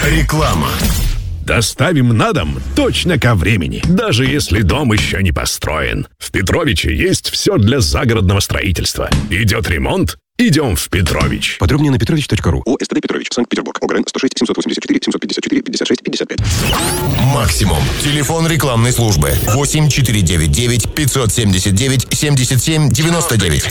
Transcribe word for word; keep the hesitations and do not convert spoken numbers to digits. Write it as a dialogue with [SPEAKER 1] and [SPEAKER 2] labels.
[SPEAKER 1] Реклама.
[SPEAKER 2] Доставим на дом точно ко времени, даже если дом еще не построен. В Петровиче есть все для загородного строительства. Идет ремонт? Идем в Петрович.
[SPEAKER 3] Подробнее на петрович точка ру.
[SPEAKER 4] ОСТД Петрович, Санкт-Петербург. ОГРН сто шесть семьсот восемьдесят четыре семьсот пятьдесят четыре пятьдесят шесть пятьдесят пять.
[SPEAKER 1] Максимум. Телефон рекламной службы восемь четыре девять девять пятьсот семьдесят девять семьдесят семь девяносто девять.